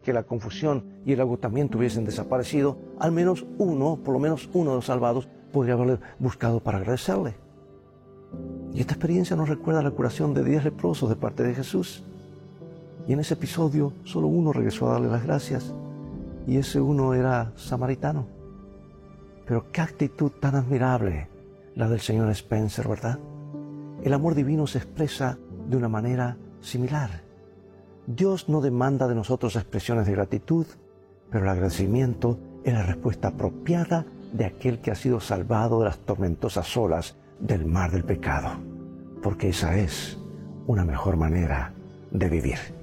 que la confusión y el agotamiento hubiesen desaparecido, al menos uno, por lo menos uno de los salvados, podría haberle buscado para agradecerle. Y esta experiencia nos recuerda la curación de 10 leprosos de parte de Jesús. Y en ese episodio, solo uno regresó a darle las gracias, y ese uno era samaritano. Pero qué actitud tan admirable la del señor Spencer, ¿verdad? El amor divino se expresa de una manera similar. Dios no demanda de nosotros expresiones de gratitud, pero el agradecimiento es la respuesta apropiada de aquel que ha sido salvado de las tormentosas olas del mar del pecado, porque esa es una mejor manera de vivir.